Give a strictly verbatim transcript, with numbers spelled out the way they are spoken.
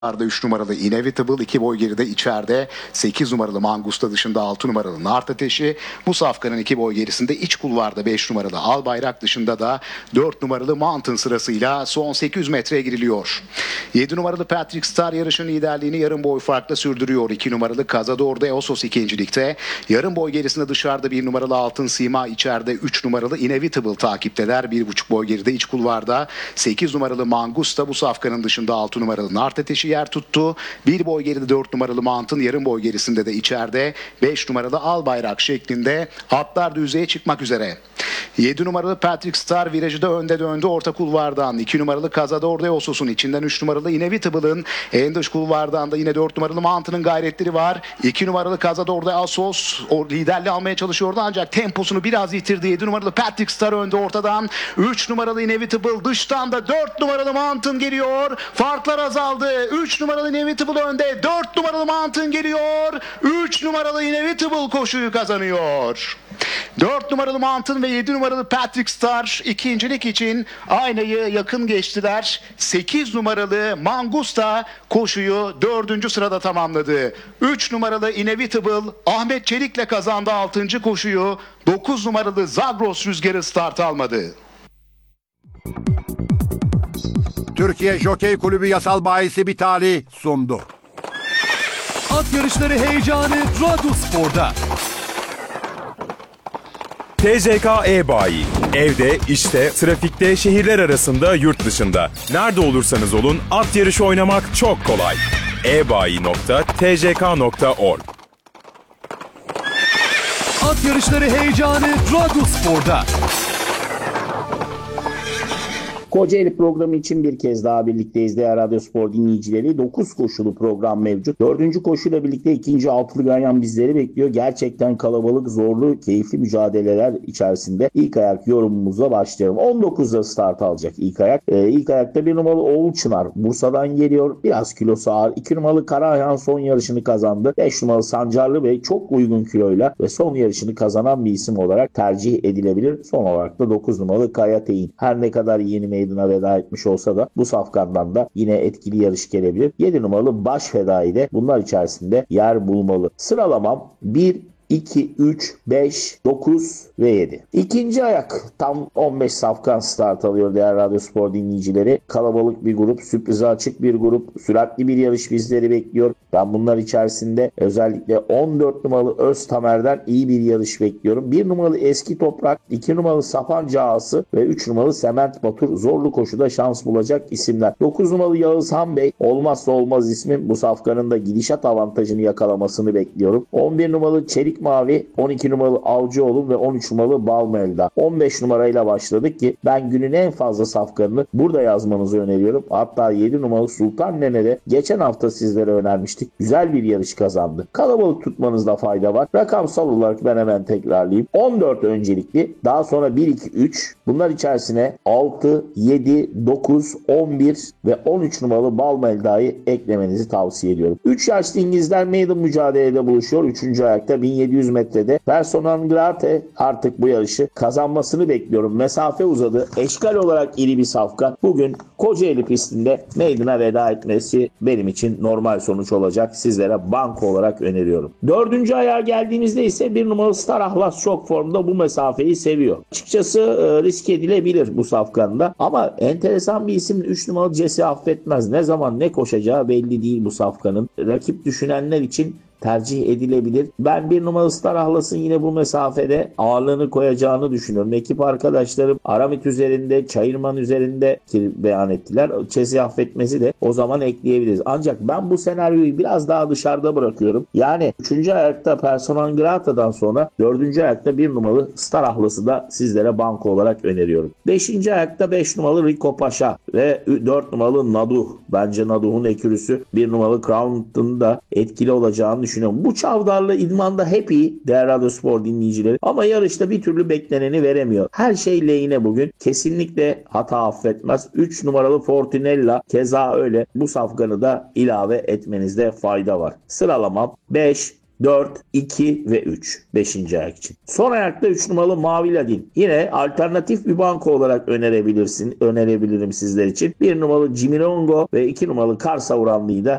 Arda üç numaralı Inevitable, iki boy geride içeride sekiz numaralı Mangusta, dışında altı numaralı Nart Ateşi. Bu safkanın iki boy gerisinde iç kulvarda beş numaralı Albayrak, dışında da dört numaralı Mountain sırasıyla son sekiz yüz metreye giriliyor. yedi numaralı Patrick Star yarışın liderliğini yarım boy farkla sürdürüyor. iki numaralı Cazador de Osos ikincilikte. Yarım boy gerisinde dışarıda bir numaralı Altın Sima, içeride üç numaralı Inevitable takipteler. bir buçuk boy geride iç kulvarda sekiz numaralı Mangusta, bu safkanın dışında altı numaralı Nart Ateşi yer tuttu. Bir boy geride dört numaralı Mountain, yarım boy gerisinde de içeride beş numaralı Albayrak şeklinde atlar düzeye çıkmak üzere. yedi numaralı Patrick Star virajı da önde döndü orta kulvardan. iki numaralı Cazador de Osos'un içinden üç numaralı Inevitable'ın, en dış kulvardan da yine dört numaralı Mountain'ın gayretleri var. iki numaralı Cazador de Osos o liderliği almaya çalışıyordu ancak temposunu biraz yitirdi. yedi numaralı Patrick Star önde ortadan. üç numaralı Inevitable dıştan da dört numaralı Mountain geliyor. Farklar azaldı. üç numaralı Inevitable önde. dört numaralı Mountain geliyor. üç numaralı Inevitable koşuyu kazanıyor. dört numaralı Mountain ve yedi numaralı Patrick Star ikincilik için aynayı yakın geçtiler. sekiz numaralı Mangusta koşuyu dördüncü sırada tamamladı. üç numaralı Inevitable Ahmet Çelik'le kazandı altıncı koşuyu. dokuz numaralı Zagros Rüzgarı start almadı. Türkiye Jokey Kulübü Yasal Bayisi Bitali sundu. At yarışları heyecanı Radyospor'da. T C K E-Bayi. Evde, işte, trafikte, şehirler arasında, yurt dışında. Nerede olursanız olun at yarışı oynamak çok kolay. e-bayi nokta t c k nokta org. At yarışları heyecanı Radyospor'da. Kocaeli programı için bir kez daha birlikteyiz değerli Radyospor dinleyicileri. dokuz koşulu program mevcut. dördüncü koşuyla birlikte ikinci altılı ganyan bizleri bekliyor. Gerçekten kalabalık, zorlu, keyifli mücadeleler içerisinde ilk ayak yorumumuzla başlayalım. on dokuzda start alacak ilk ayak. Ee, ilk ayakta bir numaralı Oğul Çınar Bursa'dan geliyor. Biraz kilosu ağır. iki numaralı Karahan son yarışını kazandı. beş numaralı Sancarlı Bey çok uygun kiloyla ve son yarışını kazanan bir isim olarak tercih edilebilir. Son olarak da dokuz numaralı Kaya Teyin. Her ne kadar yeni meydana veda etmiş olsa da bu safkandan da yine etkili yarış gelebilir. yedi numaralı Baş Fedai de bunlar içerisinde yer bulmalı. Sıralamam bir, iki, üç, beş, dokuz ve yedi. İkinci ayak tam on beş safkan start alıyor değerli Radyospor dinleyicileri. Kalabalık bir grup, sürprize açık bir grup, süratli bir yarış bizleri bekliyor. Ben bunlar içerisinde özellikle on dört numaralı Öztamer'den iyi bir yarış bekliyorum. bir numaralı Eski Toprak, iki numaralı Sapanca Ağası ve üç numaralı Sement Batur zorlu koşuda şans bulacak isimler. dokuz numaralı Yağız Han Bey olmazsa olmaz ismim. Bu safkanın da gidişat avantajını yakalamasını bekliyorum. on bir numaralı Çelik Mavi, on iki numaralı Avcıoğlu ve on üç numaralı Balmelda. on beş numarayla başladık ki ben günün en fazla safkanını burada yazmanızı öneriyorum. Hatta yedi numaralı Sultan Nene'de geçen hafta sizlere önermiştik. Güzel bir yarış kazandı. Kalabalık tutmanızda fayda var. Rakamsal olarak ben hemen tekrarlayayım. on dört öncelikli, daha sonra bir, iki, üç. Bunlar içerisine altı, yedi, dokuz, on bir ve on üç numaralı Balmelda'yı eklemenizi tavsiye ediyorum. üç yaşlı İngilizler maiden mücadelede buluşuyor. üçüncü ayakta bin yedi yüz metrede. Personan Grate artık bu yarışı kazanmasını bekliyorum. Mesafe uzadı. Eşkal olarak iri bir safkan. Bugün Kocaeli pistinde meydan'a veda etmesi benim için normal sonuç olacak. Sizlere banko olarak öneriyorum. Dördüncü ayağa geldiğimizde ise bir numaralı Star Ahlas çok formda, bu mesafeyi seviyor. Açıkçası e, risk edilebilir bu safkanda. Ama enteresan bir isim üç numaralı Cesi affetmez. Ne zaman ne koşacağı belli değil bu safkanın. Rakip düşünenler için tercih edilebilir. Ben bir numaralı Star Ahlas'ın yine bu mesafede ağırlığını koyacağını düşünüyorum. Ekip arkadaşlarım Aramit üzerinde, Çayırman üzerinde ki beyan ettiler. Çesi affetmesi de o zaman ekleyebiliriz. Ancak ben bu senaryoyu biraz daha dışarıda bırakıyorum. Yani üçüncü ayakta Personal Grata'dan sonra dördüncü ayakta bir numaralı Star Ahlas'ı da sizlere banko olarak öneriyorum. beşinci ayakta beş numaralı Rico Paşa ve dört numaralı Naduh. Bence Naduh'un ekürüsü bir numaralı Crown'un da etkili olacağını düşünüyorum. Bu çavdarlı idmanda hep iyi değerli Radyospor dinleyicileri ama yarışta bir türlü bekleneni veremiyor. Her şey lehine bugün. Kesinlikle hata affetmez. üç numaralı Fortunella keza öyle. Bu safkanı da ilave etmenizde fayda var. Sıralamam beş, dört, iki ve üç. beşinci ayak için. Son ayakta üç numaralı Mavi Ladin. Yine alternatif bir banko olarak önerebilirsin. Önerebilirim sizler için. bir numaralı Cimirongo ve iki numaralı Kar Savuranlı'yı da